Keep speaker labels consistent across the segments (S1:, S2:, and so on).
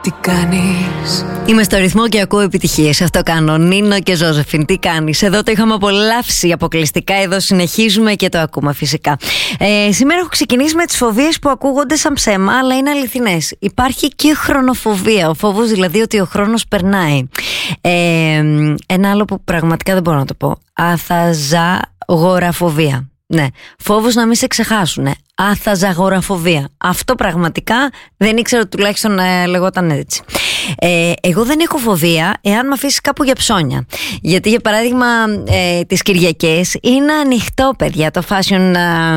S1: τι κάνεις?
S2: Είμαι στο ρυθμό και ακούω επιτυχίες. Αυτό κάνω. Νίνο και Ζώζεφιν, τι κάνεις? Εδώ το είχαμε απολαύσει αποκλειστικά. Εδώ συνεχίζουμε και το ακούμε φυσικά. Σήμερα έχω ξεκινήσει με τις φοβίες που ακούγονται σαν ψέμα, αλλά είναι αληθινές. Υπάρχει και χρονοφοβία. Ο φόβος δηλαδή ότι ο χρόνος περνάει. Ένα άλλο που πραγματικά δεν μπορώ να το πω. Αθαζαγοραφοβία. Ναι, φόβος να μην σε ξεχάσουνε. Αθαζαγοραφοβία. Αυτό πραγματικά δεν ήξερα ότι τουλάχιστον λεγόταν έτσι. Εγώ δεν έχω φοβία εάν με αφήσεις κάπου για ψώνια. Γιατί για παράδειγμα τις Κυριακές είναι ανοιχτό, παιδιά, το fashion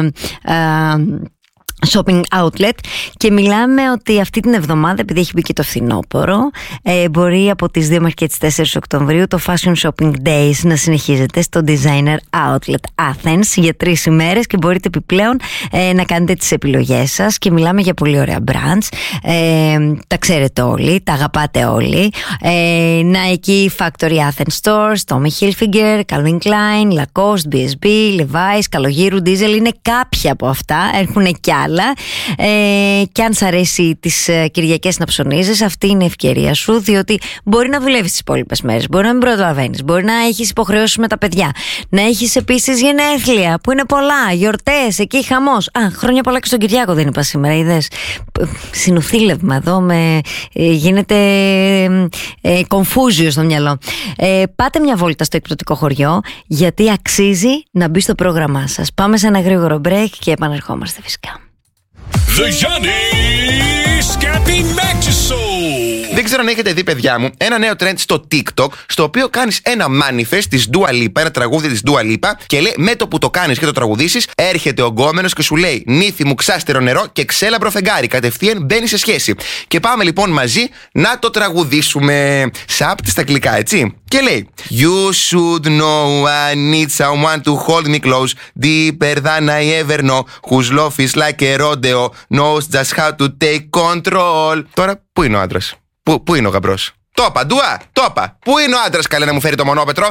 S2: shopping outlet και μιλάμε ότι αυτή την εβδομάδα, επειδή έχει μπει και το φθινόπωρο, μπορεί από τις 2 μέχρι και τις 4 Οκτωβρίου το Fashion Shopping Days να συνεχίζεται στο Designer Outlet Athens για 3 ημέρες και μπορείτε επιπλέον να κάνετε τις επιλογές σας και μιλάμε για πολύ ωραία brands, τα ξέρετε όλοι, τα αγαπάτε όλοι. Nike, Factory Athens Stores, Tommy Hilfiger, Calvin Klein, Lacoste, BSB, Levi's, Καλογύρου, Diesel, είναι κάποια από αυτά, έχουν κι άλλα. Και αν σ' αρέσει τις Κυριακές να ψωνίζεις, αυτή είναι η ευκαιρία σου, διότι μπορεί να δουλεύεις τις υπόλοιπες μέρες, μπορεί να μην προλαβαίνεις, μπορεί να έχεις υποχρεώσεις με τα παιδιά, να έχεις επίσης γενέθλια που είναι πολλά, γιορτές, εκεί χαμός. Χρόνια πολλά και στον Κυριάκο δεν είπα σήμερα, είδες? Συνουθήλευμα εδώ, γίνεται κομφούζιο στο μυαλό. Πάτε μια βόλτα στο εκπτωτικό χωριό, γιατί αξίζει να μπει στο πρόγραμμά σας. Πάμε σε ένα γρήγορο break και επανερχόμαστε φυσικά.
S3: The Γιάννης και τη Show.
S4: Δεν ξέρω αν έχετε δει, παιδιά μου, ένα νέο trend στο TikTok, στο οποίο κάνεις ένα manifest της Dua Lipa, ένα τραγούδι της Dua Lipa, και λέει με το που το κάνεις και το τραγουδήσεις, έρχεται ο γκόμενος και σου λέει νύφη μου ξάστερο νερό και ξέλαμπρο φεγγάρι. Κατευθείαν μπαίνει σε σχέση. Και πάμε λοιπόν μαζί να το τραγουδήσουμε. Σαπ στα αγγλικά, έτσι. Και λέει You should know I need someone to hold me close, deeper than I ever know, whose love is like a rodeo, knows just how to take control. Τώρα, πού είναι ο άντρας? Πού είναι ο γαμπρός? Το είπα, Ντουά, το είπα. Πού είναι ο άντρας, καλέ, να μου φέρει το μονόπετρο?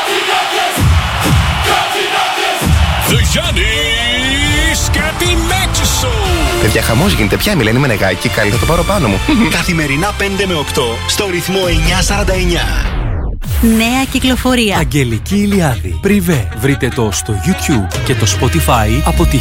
S3: The Γιάννης και τη Show.
S4: Παιδιά, χαμός γίνεται. Πια μιλάνε με νεγάκι, καλή, θα το πάρω πάνω μου.
S5: Καθημερινά 5 με 8 στο ρυθμό 949.
S6: Νέα κυκλοφορία.
S1: Αγγελική Ηλιάδη. Πριβέ. Βρείτε το στο YouTube και το Spotify από τη